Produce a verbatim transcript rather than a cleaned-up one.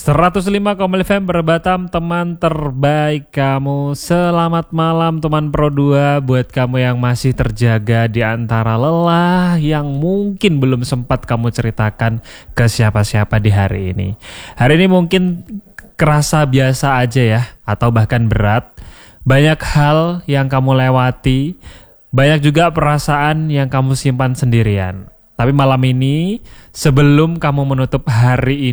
seratus lima koma lima F M Berbatam, teman terbaik kamu. Selamat malam teman Pro dua. Buat kamu yang masih terjaga di antara lelah yang mungkin belum sempat kamu ceritakan ke siapa-siapa di hari ini. Hari ini mungkin kerasa biasa aja ya, atau bahkan berat. Banyak hal yang kamu lewati, banyak juga perasaan yang kamu simpan sendirian. Tapi malam ini, sebelum kamu menutup hari ini,